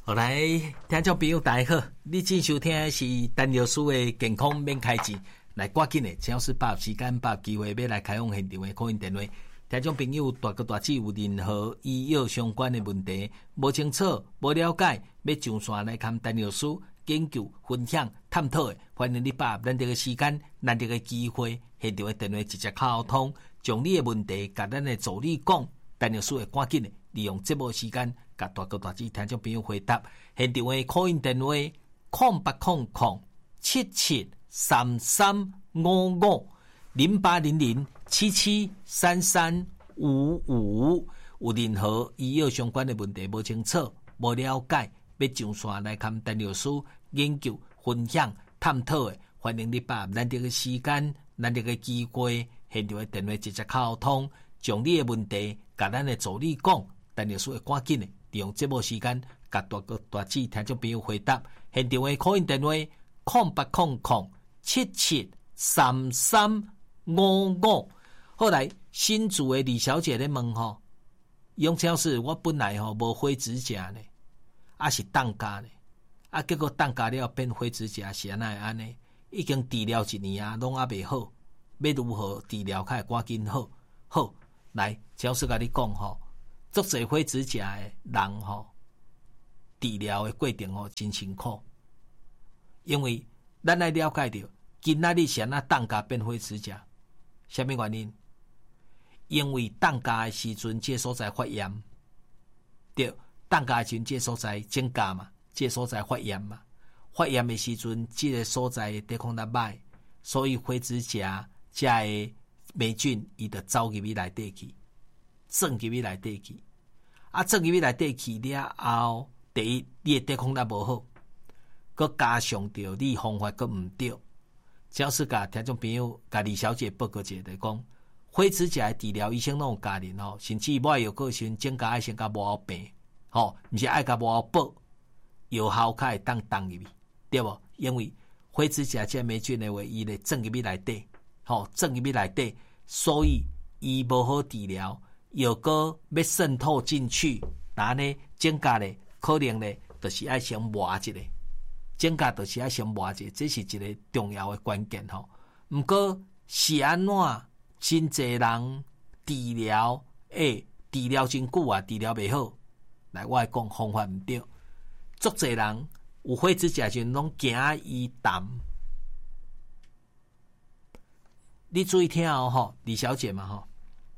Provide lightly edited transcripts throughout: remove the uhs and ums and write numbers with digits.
好来，听众朋友大家好，你正收听的是陈老师的健康免开钱。来，赶紧的，只要是把握时间、把握机会，要来开放现场的call in电话。听众朋友大哥大姐有任何医药相关的问题，无清楚、无了解，要上线来看陈老师研究、分享、探讨的，欢迎你把握咱这个时间、咱这个机会，现场的电话直接沟通，将你的问题甲咱的助理讲，陈老师会赶紧的利用节目时间。甲大哥大姐听众朋友回答，现场的call in电话0800773355，0800773355，有任何医药相关的问题无清楚、无了解，要上线来看陈老师研究、分享、探讨的，欢迎你把握咱这个时间、咱这个机会，现场的电话直接沟通，将你的问题甲咱的助理讲，陈老师会赶紧的。利用节目时间，甲大哥大姐听众朋友回答，现场的call in电话0800773355。后来新竹的李小姐咧问吼，杨超市我本来无灰指甲呢，是当家呢，结果当家了变灰指甲，是安那安呢？已经治疗1年啊，拢未好，要如何治疗才会赶紧好？好，来超市甲你讲吼。做侪灰指甲的人治疗的过程真辛苦，因为咱来了解到，今仔日是安怎当家变灰指甲，什么原因？因为当家的时阵，这所在发炎，对，当家的时阵，这所在增加嘛，这所在发炎嘛，发炎的时阵，这个所在抵抗力歹，所以灰指甲这的霉菌伊就走入去内底去。钻入去内底去，钻入去内底去了后，第一，你的抵抗力无好，佮加上着你方法佮毋对。只要是甲听众朋友、甲李小姐报告一下，就讲灰指甲的治疗，医生拢有教人甚至抹药膏时增加爱先甲抹病，毋是爱甲抹补，药效较会当入去，对无？因为灰指甲这霉菌的话，伊咧钻入去内底，钻入去内底，所以伊无好治疗。药膏要渗透进去，那呢增加咧，可能咧就是爱先抹一下，增加就是爱先抹一下，这是一个重要的关键吼。毋过是安怎？真侪人治疗，治疗真久啊，治疗袂好。来，我来讲方法毋对，足侪人有灰指甲时拢惊伊淡。你注意听吼，李小姐嘛吼。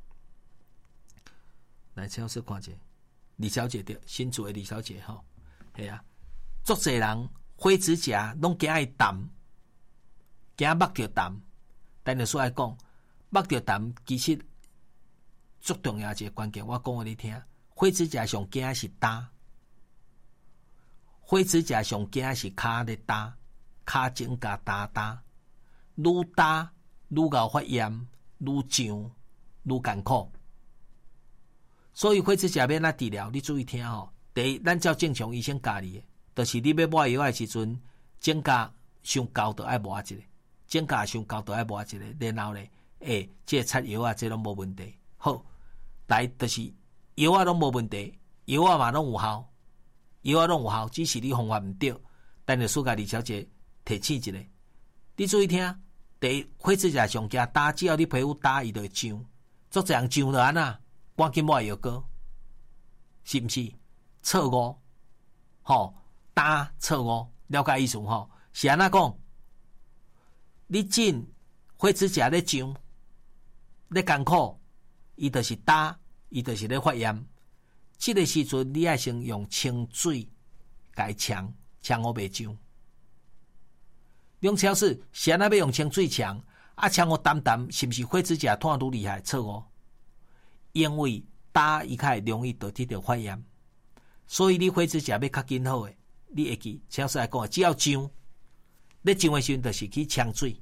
来超市看者，李小姐对，新竹的李小姐系啊，足侪人灰指甲拢惊伊淡，惊抹着淡。但是说来讲，抹着淡其实足重要一个关键，我讲互你听，灰指甲上惊是焦，灰指甲上惊是骹咧焦，骹前加焦，愈焦愈搞发炎，愈痒愈艰苦。所以灰指甲要哪治疗？你注意听第一，咱照正常医生教你的，就是你要抹药的时阵，指甲上高就爱抹一下，指甲上高就爱抹一下，然后咧，这擦药啊，这拢无问题。好，来就是药啊拢无问题，药啊嘛拢有效，药啊拢有效，只是你方法毋对。但是苏家李小姐提醒一下，你注意听，第一，灰指甲上惊焦，只要你皮肤焦，伊就会痒，足这样痒就安那。赶紧抹药膏，是毋是？错误，焦错误，了解意思是安那讲？你真灰指甲咧痒，咧艰苦，伊就是焦，伊就是咧发炎。这个时阵，你爱先用清水甲伊呛好袂痒。用超市是安那要用清水呛，呛好淡淡，是毋是灰指甲痛愈厉害？错误。因为焦伊较会容易导致着发炎，所以你灰指甲要较紧好诶，你会记，超市来讲，只要痒，你痒诶时阵，就是去呛水，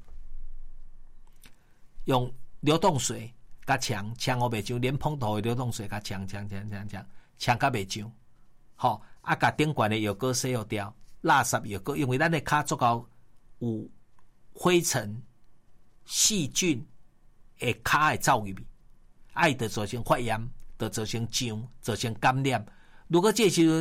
用流动水甲呛好袂痒，连碰头诶流动水甲呛到袂痒，甲顶悬诶药膏洗好掉，垃圾药膏，因为咱诶骹足够有灰尘、细菌，会骹会走入去。就造成发炎，就造成痒，造成感染。如果这时阵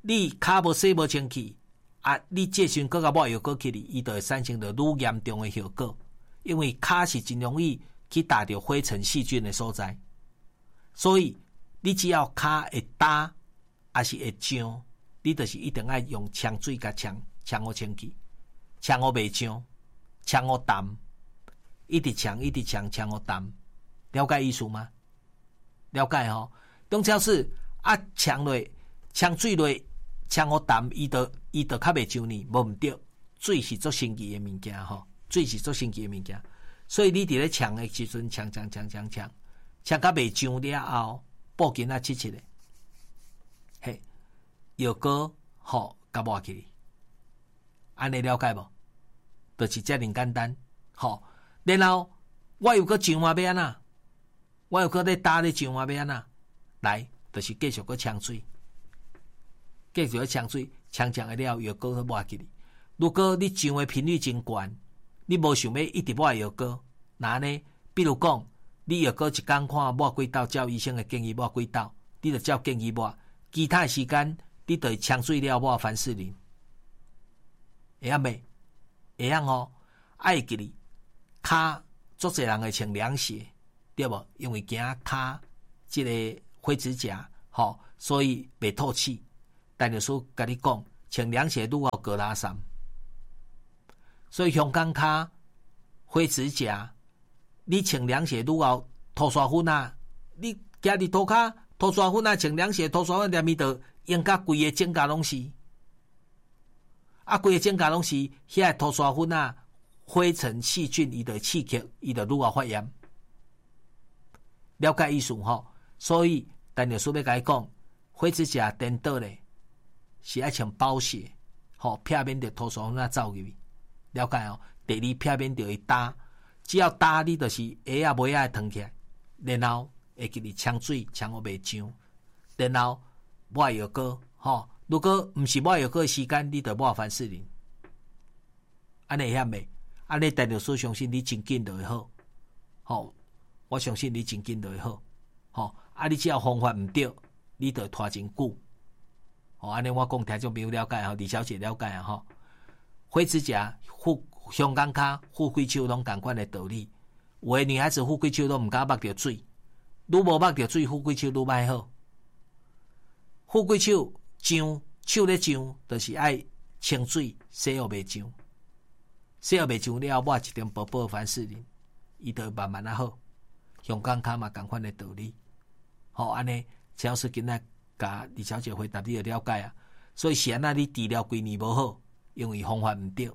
你骹无洗无清气啊，你这时搁甲抹药膏去哩，伊就会产生着愈严重的效果，因为骹是真容易去打着灰尘细菌的所在，所以你只要骹会打还是会痒，你就是一定要用呛水甲呛互清气，呛互袂痒，呛互淡，一直呛呛互淡，了解意思吗？了解吼，中超市啊，呛水落，呛互淡，伊就较袂痒呢，无毋对，水是足神奇的物件吼，水是足神奇的物件，所以你伫咧呛的时阵，呛到袂痒了后，布巾仔切切的，嘿，药膏吼甲抹去，安尼了解无？就是遮尔简单，吼。然后我又搁上啊要安那？我又搁咧打咧上啊要安那？来，就是继续搁呛水，继续搁呛水，呛的了药膏去抹去哩。如果你上的频率真悬，你无想要一直抹药膏，那呢？比如讲，你药膏一工看抹几道，照医生的建议抹几道，你就照建议抹。其他的时间，你就呛水了抹凡士林，会晓未？会晓哦。爱记哩，骹足侪人会穿凉鞋，对无？因为惊骹即个灰指甲，吼，所以袂透气。但律师甲你讲，穿凉鞋愈好过拉衫，所以香港骹灰指甲，你穿凉鞋愈好涂刷粉啊！你行伫涂骹涂刷粉啊，穿凉鞋涂刷粉连伊就用甲规个指甲拢是，啊，规个指甲拢是遐涂刷粉啊。灰尘细菌伊的刺激，伊就愈好发炎，了解意思吼。所以，但律师要甲伊讲，灰指甲颠倒咧，是爱穿包鞋，吼，避免着涂刷粉啊走入去，了解哦。第二，避免着伊打，只要打你就是鞋啊尾啊会烫起来，然后会记哩呛水，呛互袂痒，然后抹药膏，吼。如果毋是抹药膏的时间，你就抹凡士林，安尼遐未？安尼，但律师相信你真紧就会好，吼！我相信你真紧就会好，吼！啊，你只要方法毋对，你就拖真久，吼！安尼我讲听众朋友了解吼，李小姐了解啊，吼！灰指甲护香港骹护几手拢共款的道理，有的女孩子护几手都毋敢捌着水，愈无捌着水，护几手愈歹好。护几手痒，手咧痒，就是爱清水洗互袂痒。洗后袂上了，抹一点薄薄凡士林，伊就慢慢啊好。香港骹嘛共款的道理，吼安尼，陈老师今仔甲李小姐回答你就了解啊。所以是安那你治疗几年无好，因为方法毋对，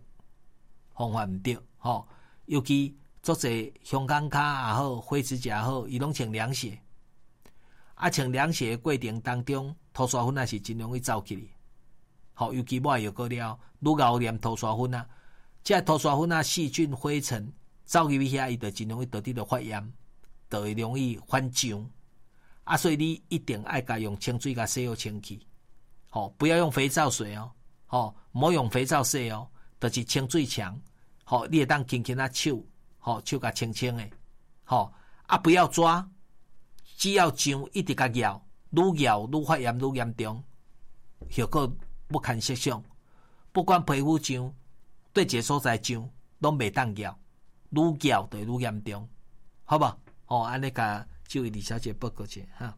吼。尤其做者香港骹也好，灰指甲也好，伊拢穿凉鞋，啊穿凉鞋的过程当中，涂刷粉也是真容易走起哩，吼。尤其抹药膏了，愈熬黏涂刷粉啊。这涂刷粉啊，细菌、灰尘走入去遐，伊就真容易导致着发炎，就会容易反痒。啊，所以你一定爱甲用清水甲洗好清气，吼，不要用肥皂水哦，吼，唔好用肥皂洗哦，就是清水强，吼，你会当轻轻啊手，吼，手甲清清的，吼，啊不要抓，只要痒一直甲咬，愈咬愈发炎愈严重，效果不堪设想。不管皮肤痒。对一个所在痒，拢袂当咬，愈咬就愈严重，好无？吼，安尼甲这位李小姐报告者哈，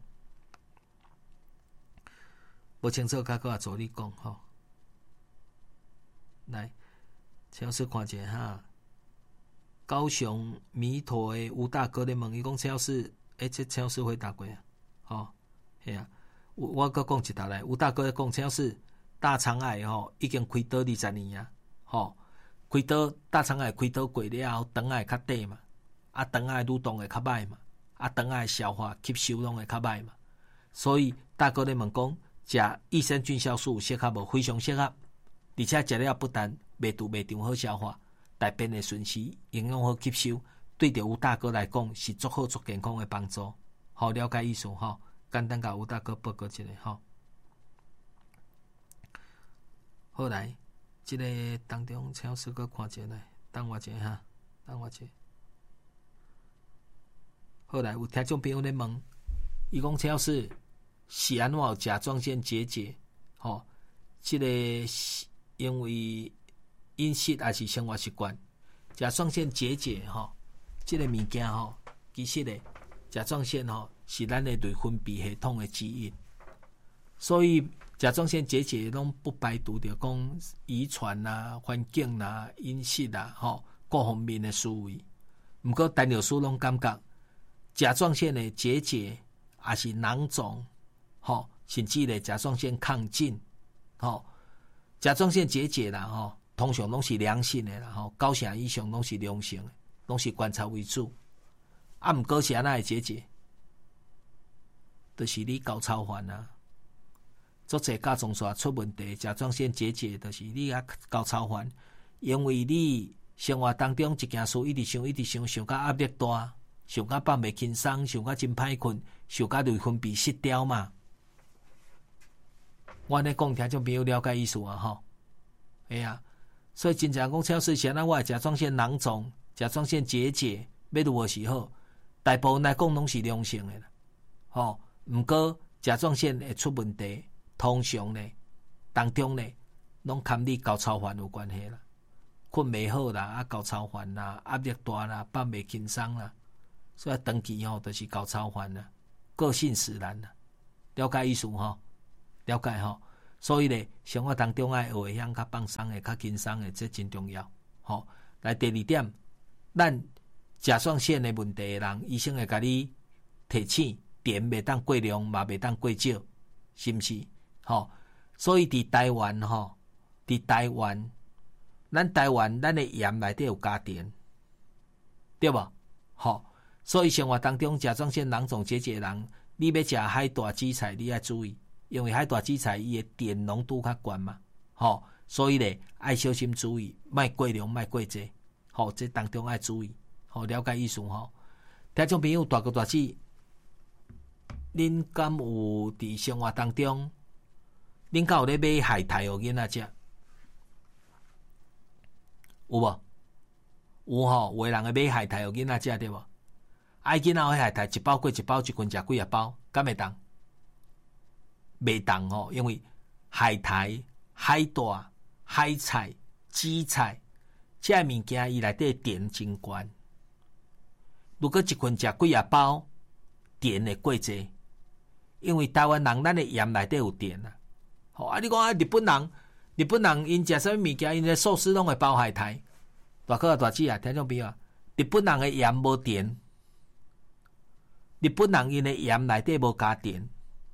无清楚，甲我助你讲吼。来，陈老师看者哈，高雄弥陀的吴大哥咧问伊讲，陈老师，这陈老师回答过啊，吼，系啊，我搁讲一答来，吴大哥咧讲，陈老师大肠癌吼已经开刀20年啊，吼。开刀大肠癌开刀过了后，肠癌较短嘛，啊肠癌蠕动会较歹嘛，啊肠癌消化吸收拢会较歹嘛，所以大哥咧问讲，食益生菌酵素适合无？非常适合，而且食了不但袂肚袂胀好消化，大便会顺时，营养好吸收，对着吴大哥来讲是足好足健康的帮助。好，了解意思吼，简单甲吴大哥报告一下吼。好来。这个当中，陈老师搁看一下来，等我一下哈，等我一下。后来有听众朋友咧问，伊讲陈老师是安怎有甲状腺结节？吼， 这个因为饮食还是生活习惯，甲状腺结节这个物件其实咧，甲状腺是咱的内分泌系统的基因，所以甲状腺结节拢不排除着讲遗传啊、环境啊、饮食啊各方面的思维。不过陈老师拢感觉甲状腺的结节也是囊肿，甚至咧甲状腺亢进，甲状腺结节啦，通常拢是良性的啦，90%以上拢是良性的，拢是观察为主。毋过是安那会结节，就是你高超凡啊。足侪甲状腺出问题，甲状腺结节，就是你高超凡，因为你生活当中一件事一直想，想到压力大，想到放袂轻松，想到真歹困，想到内分泌失调嘛。我安尼讲，听众朋友了解意思啊所以真正讲超市现在我的甲状腺囊肿、甲状腺结节要如何是好，大部分来讲拢是良性的啦。毋过甲状腺会出问题，通常呢当中呢拢跟你高超凡有关系啦，困袂好啦，高超凡啦，压力大啦，放袂轻松啦，所以长期就是高超凡啦，个性使然啦，了解意思了解所以咧生活当中爱学会较放松的、较轻松的，这真重要。来第二点，咱甲状腺的问题的人，医生会甲你提醒，碘袂当过量，嘛袂当过少，是毋是？所以伫台湾咱台湾咱的盐内底有加碘，对无？所以生活当中甲状腺囊肿结节人，你要食海大紫菜，你要注意，因为海大紫菜伊的碘浓度较悬嘛，所以咧爱小心注意，莫过量，莫过济，这当中爱注意，了解意思听众朋友大哥大姐，恁敢有伫生活当中，恁敢有咧买海苔互囡仔食？有无？有有的人会买海苔互囡仔食对无？爱囡仔海苔一包过一包，一群食几啊包，敢会当？袂当因为海苔、海带、海菜、紫菜这物件伊内底碘真悬。如果一群食几啊包，碘会过济，因为台湾人咱的盐内底有碘啊。你讲日本人因食啥物物件，因的寿司拢会包海苔。大哥大姐听众朋友日本人的盐无碘，日本人因的盐内底无加碘，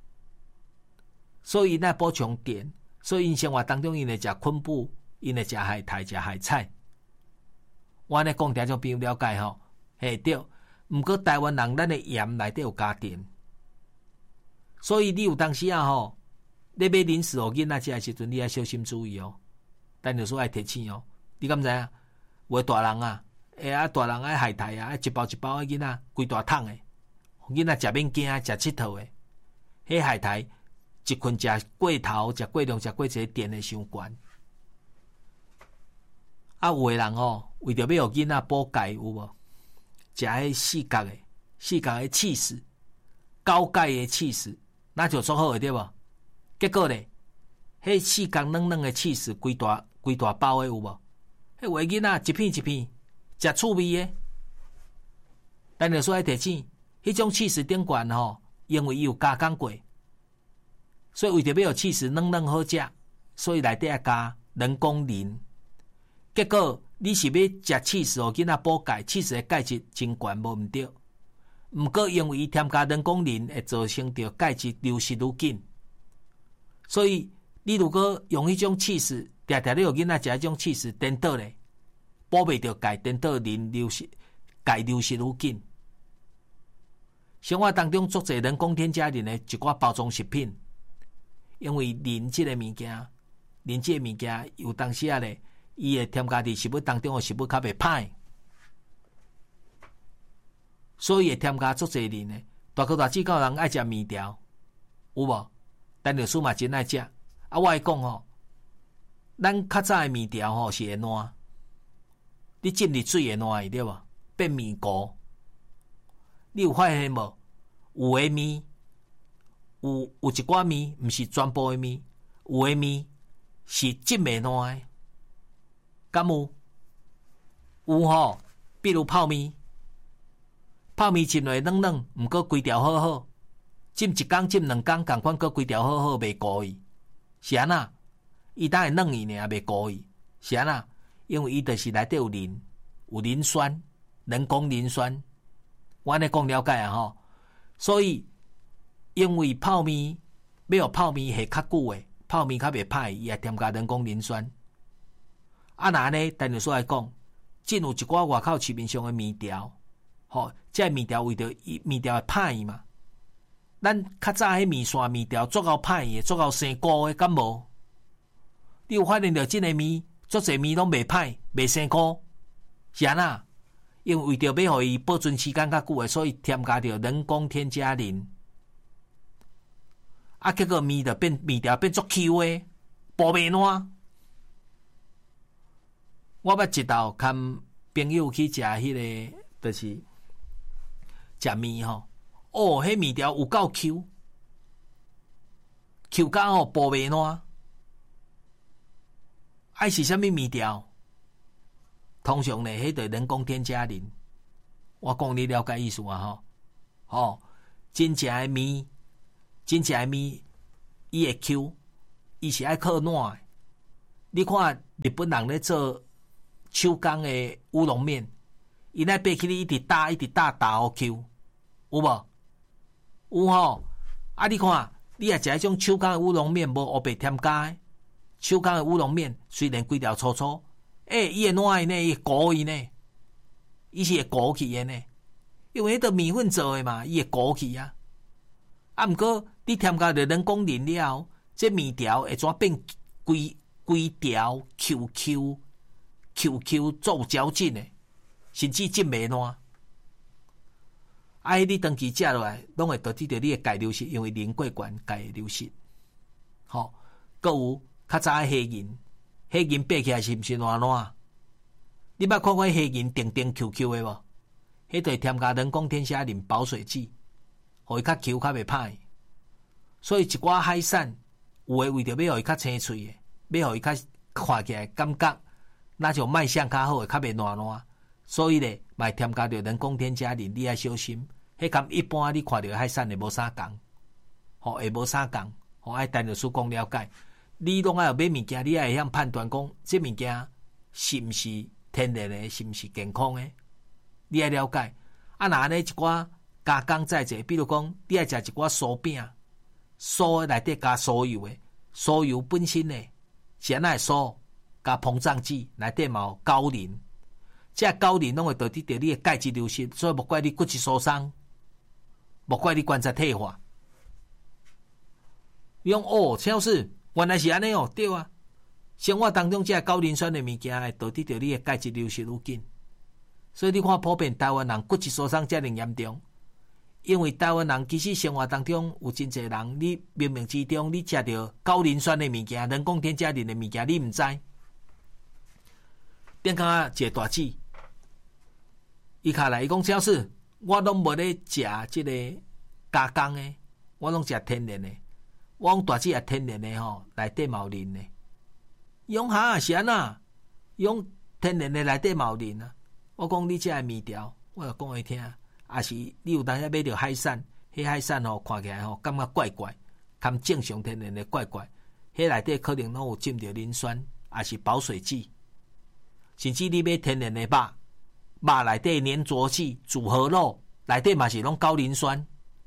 所以因爱补充碘，所以因生活当中因会食昆布，因会食海苔、食海菜。我安尼讲听众朋友了解对。毋过台湾人咱的盐内底有加碘，所以你有当时你买零食互囡仔食的时阵，你要小心注意但有时候爱提醒你敢知影？有的大人大人爱海苔一包一包的囡仔规大桶的，囡仔食免惊，食佚佗的，迄海苔一群食过头、食过量、食过济，碘会伤悬。有的人为着要互囡仔补钙有无？食迄四角的起司，高钙的起司，那就足好的对无？结果咧，迄四角软软的起司，规大包的有无？迄有的囡仔一片一片食趣味的，但就说爱提醒，迄种起司顶悬因为伊有加工过，所以为着要互起司软软好食，所以内底要加人工磷。结果你是要食起司，互囡仔补钙，起司的钙质真悬，无毋对。毋过因为伊添加人工磷，会造成着钙质流失愈紧。所以你如果用迄种起司，常常你互囡仔食迄种起司，颠倒咧，补袂着钙，颠倒磷流失，钙流失愈紧。生活当中足侪人工添加磷的一寡包装食品，因为磷这个物件，有当时咧。伊会添加伫食物当中的食物较袂歹，所以会添加足侪磷的。大哥大姐有人爱食面条，有无？陈律师嘛真爱食。我会讲咱较早的面条是会烂，你浸入水会烂对无？变面糊。你有发现无？有的面，有一寡面，毋是全部的面，有的面是浸袂烂的，敢有？有吼，比如泡面，泡面浸落软软，毋过规条好好，浸一工浸两工，共款个规条好好，袂糊伊，是安那？伊当会软伊尔，袂糊伊，是安那？因为伊就是内底有磷，有磷酸，人工磷酸，我安尼讲了解啊吼。所以因为泡面要有泡面下较久诶，泡面较袂歹，伊也添加人工磷酸。啊，那呢？陈律师来讲，真有一寡外口市面上诶面条，吼，这面条为着面条会歹嘛。咱较早迄面线面条足够歹诶，足够生菇诶，敢无？你有发现到真诶面，足侪面拢袂歹，袂生菇，是安那？因为为着要互伊保存时间较久诶，所以添加着人工添加磷。啊，结果面条变足 Q 诶，薄袂烂。我捌一道跟朋友去食迄个，就是食面吼。哦，迄面条有够 Q 到吼薄袂烂。爱是啥物面条？通常呢，迄个人工添加磷。我讲你了解意思啊吼。吼，真正诶面，伊会 Q， 伊是爱靠烂诶。你看日本人咧做手工诶乌龙面，伊那爬起你一直打好 Q， 有无？有吼。啊，你看，你也食迄种手工诶乌龙面，无黑白添加诶。手工诶乌龙面虽然规条粗粗，伊会烂呢，伊会糊伊呢，伊是会糊起诶呢。因为迄个面粉做诶嘛，伊会糊起啊。啊，毋过你添加着人工磷了，这面条会怎变规条 QQ 做嚼劲诶，甚至浸袂烂。啊，你长期食落来，拢会导致着你诶钙流失，因为磷过悬，钙流失。吼，搁有较早诶虾仁爬起来是毋是烂烂？你捌看过虾仁定 QQ 诶无？迄对添加人工添加磷保水剂，互伊较 Q 较袂歹。所以一寡海产有诶为着要互伊较青脆诶，要互伊较看起来感觉那种卖相较好诶，较袂烂烂。所以咧，嘛添加着人工添加磷，你爱小心。迄跟一般你看到海产诶无啥共，吼会无啥共，吼爱陈律师讲了解。你拢爱有买物件，你爱会晓判断讲，这物件是毋是天然诶，是毋是健康诶？你爱了解。啊，那安尼一寡加工再者，比如讲，你爱食一寡酥饼，酥内底加酥油诶，酥油本身诶是安那酥，加膨胀剂内底嘛有高磷，这高磷拢会导致着你诶钙质流失，所以莫怪你骨质疏松，莫怪你关节退化。你讲哦，陈老师，原来是安尼哦，对啊。生活当中这高磷酸的物件会导致着你的钙质流失愈紧，所以你看普遍台湾人骨质疏松遮尔严重，因为台湾人其实生活当中有真侪人，你冥冥之中你食着高磷酸的物件、人工添加磷的物件，你毋知。变甲一个大姊，伊卡来伊讲，陈老师，我拢无咧食即个加工的，我拢食天然的。我讲大姊也天然的吼，内底嘛有磷的。用哈是安那？用天然的内底嘛有磷啊！我讲你这面条，我就讲伊听，也是你有当时买着海产，迄海产吼看起来吼感觉怪怪，跟正常天然的怪怪，迄内底可能拢有浸着磷酸，也是保水剂。甚至你买天然的肉内底粘着剂、组合肉内底嘛是拢高磷酸。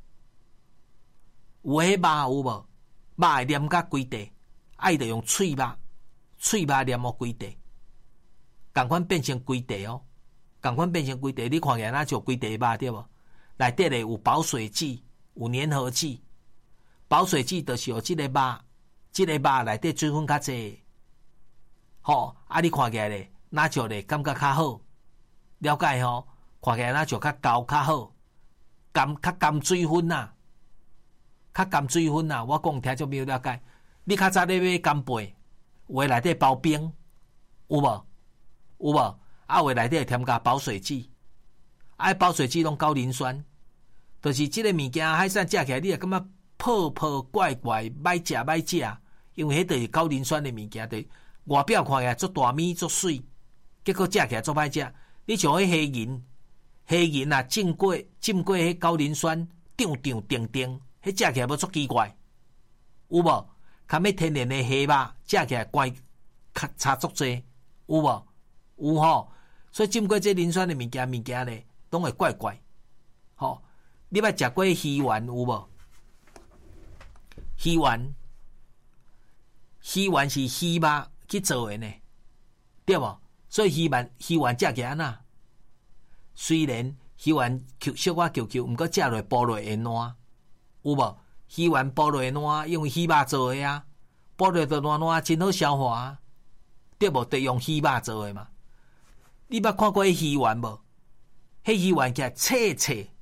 有迄肉有无？肉会黏甲规地，爱着用脆肉黏互规地，共款变成规地哦，共款变成规地，你看起来那像规地肉对无？内底咧有保水剂，有粘合剂。保水剂就是互即个肉内底水分较济，吼啊！你看起来咧，那就咧感觉较好，了解吼？看起来那就较厚较好，较甘水分呐，较甘水分呐。我讲听就没有了解。你较早咧买干贝，有诶内底包冰，有无？有无？啊，有诶内底会添加保水剂，啊，保水剂拢高磷酸，就是即个物件海产食起来，你会感觉泡怪怪，歹食， 因为迄就是高磷酸的物件，对外表看起来足大米足水，结果食起来足歹食。你像迄虾仁啊，浸过迄高磷酸，定定，迄食起来要足奇怪，有无？较要天然的虾肉，食起来怪较差足济，有无？有吼。所以浸过这磷酸的物件咧，拢会怪怪。吼，你捌食过鱼丸有无？鱼丸是鱼肉去做的呢，对无？所以鱼丸食起来安那？虽然鱼丸小可 Q， 毋过食落剥落会烂，有无？鱼丸剥落会烂，因为鱼肉做的啊，剥落就烂，真好消化啊，对无？得用鱼肉做的嘛。你捌看过迄鱼丸无？迄鱼丸起来脆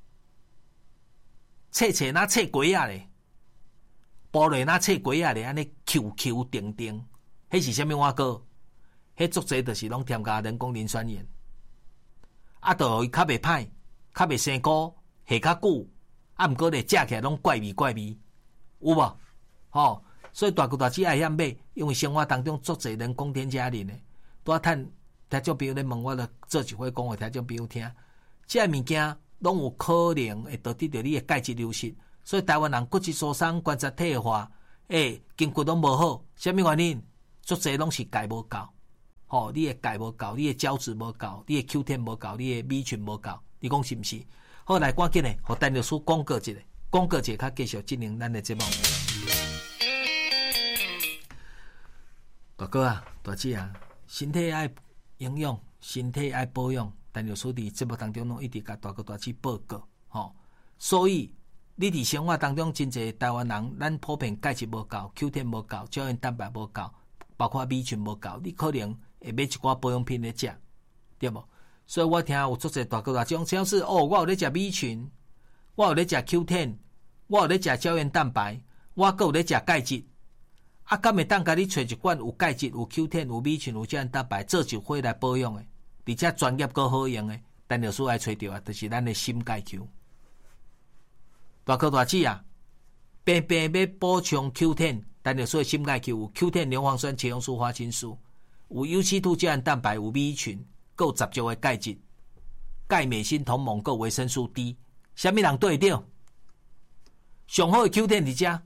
那脆龟啊咧，剥落那脆龟啊咧，安尼 Q 定，迄是啥物碗糕？迄足济就是拢添加人工磷酸盐，啊，就互伊较袂歹，较袂生菇，下较久，啊，毋过咧食起来拢怪味，有无？吼，所以大舅大姐爱遐买，因为生活当中足济人工添加啉的，拄啊趁听众朋友咧问我，就做一回讲互听众朋友听，这物件拢有可能会导致到你的钙质流失，所以台湾人骨质疏松、关节退化，筋骨拢无好，啥物原因？足济拢是钙无够。吼，你的钙无够，你的胶质无够，你的 Q10 无够，你的B群无够，你讲是毋是？好，来赶紧的，互陈律师广告一下，较继续进行咱的节目。大哥啊，大姐啊，身体爱营养，身体爱保养，陈律师伫节目当中拢一直甲大哥大姐报告，吼。所以你伫生活当中真侪台湾人，咱普遍钙质无够 ，Q10 无够，胶原蛋白无够，包括 B 群无够，你可能会买一寡保养品来食，对无？所以我听有足侪大哥大姐讲，是哦，我有咧食 B 群，我有咧食 Q10， 我有咧食胶原蛋白，我阁有咧食钙质，啊，敢会当甲你找一罐有钙质、有 Q10、有 B 群、有胶原蛋白做一回来保养的，而且专业阁好用的，陈律师爱找到啊，就是咱的心钙 Q。大哥大姐啊，平要补充 Q10， 陈律师的心钙 Q 有 Q10 硫磺酸茄红素花青素。有 UC2 胶原蛋白，有 B 群，还有10种的钙质、钙、镁、锌、铜、锰，还有维生素 D。啥物人对得到？上好的 Q10 伫遮，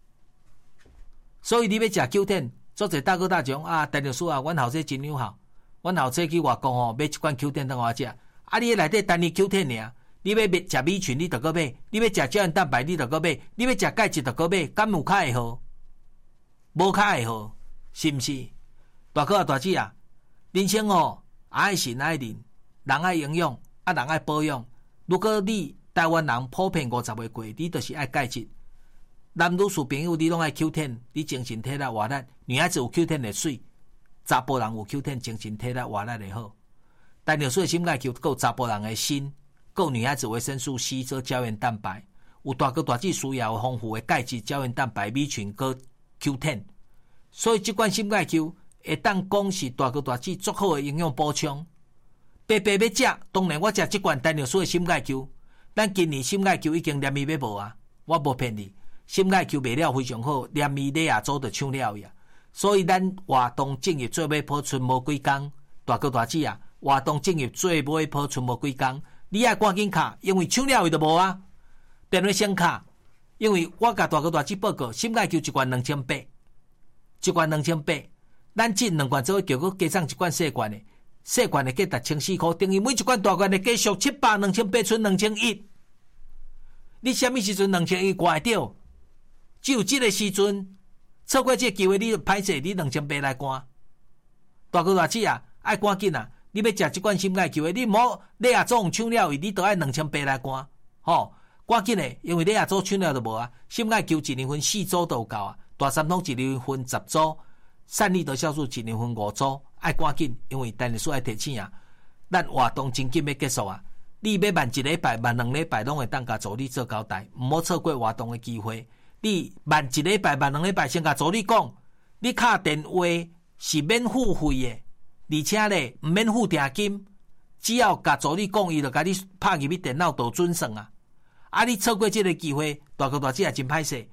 所以你要食 Q10， 做者大哥大姐啊，陈律师啊，阮后生真友好，阮后生去外公吼买一罐 Q10 当我食，啊，你内底单日 Q10 尔，你要食 B 群，你就搁买；你要食胶原蛋白，你就搁买；你要食钙质，就搁买。敢有较会好？无较会好，是毋是？大哥啊，大姐啊，人生哦，爱神爱人，人爱营养，啊，人爱保养。如果你台湾人普遍50岁过，你就是爱钙质。男女士朋友，你拢爱 Q10， 你精神体力活力。女孩子有 Q10 会水，查甫人有 Q10 精神体力活力会好。陈律师的心钙 Q 够查甫人的锌，够女孩子维生素 C 做胶原蛋白，有大哥大姐需要丰富的钙质、胶原蛋白、B 群跟 Q10。所以这款心钙 Q。会当讲是大哥大姐足好的营养补充，白要食，当然我食这罐陈律师的心钙 Q， 咱今年心钙 Q 已经连味要无啊，我无骗你，心钙 Q 卖了非常好，连味咧亚洲就抢了呀。所以咱活动正业做尾抱剩无几工，大哥大姐啊，活动正业做尾抱剩无几工，你爱赶紧卡，因为抢了就无啊，变为先卡，因为我甲大哥大姐报告，心钙 Q 一罐2800，一罐2800。咱进2罐做伙，叫佮加上一罐细罐的，细罐的价1004块，等于每一罐大罐的价属700、2800剩2100。你什么时阵2100挂会到？只有这个时阵，错过这个机会，你就歹势，你2800来关。大哥大姐啊，爱赶紧啊！你要食这罐心钙 Q 的，你莫你亚洲抢了，你都爱2800来关。吼，赶紧的，因为你亚洲抢了就无啊。心钙 Q 一年份4组都有够啊，大3桶一年份10组。散利得酵素一年份5组，爱赶紧，因为陈律师爱提醒啊，咱活动真紧要结束啊！你要慢1礼拜、慢2礼拜，拢会当甲助理做交代，毋好错过活动的机会。你慢1礼拜、慢2礼拜，先甲助理讲，你敲电话是免付费的，而且咧毋免付定金，只要甲助理讲，伊就甲你拍入去电脑都准算啊！啊，你错过这个机会，大哥大姐也真歹势。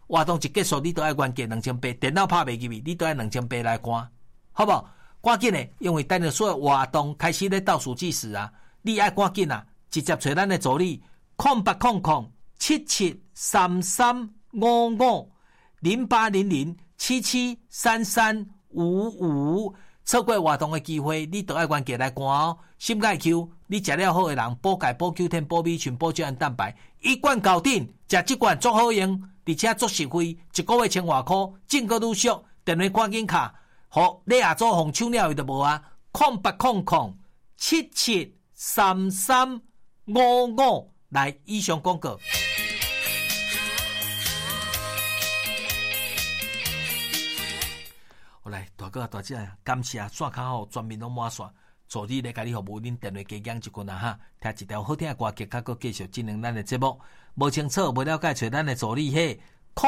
活动一结束，你都要原价2800，电脑拍袂入去，你都要2800来赶，好不好？赶紧的，因为等下所有活动开始咧倒数计时啊，你爱赶紧啊，直接找咱的助理08007733550800773355，错过活动的机会，你都要原价来赶哦。心钙 Q， 你食了好的人，补钙、补 Q10、补 B 群、补胶原蛋白，一罐搞定，食这罐足好用，而且足实惠，一个月1000外块，种个愈俗，电话赶紧卡，好，你下早红抢了伊就无啊，0800773355来以上广告。好来，大哥大姐，感谢线卡好，全面拢满线。助理来甲你服务，恁电话加讲一句啊哈，听一条好听的歌曲，较搁继续进行咱的节目。无清楚、无了解，找咱的助理嘿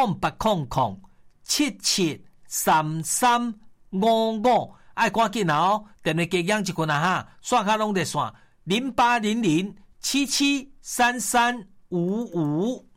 ，0800773355，爱赶紧哦！电话加讲一句啊哈，线卡拢在线，0800773355。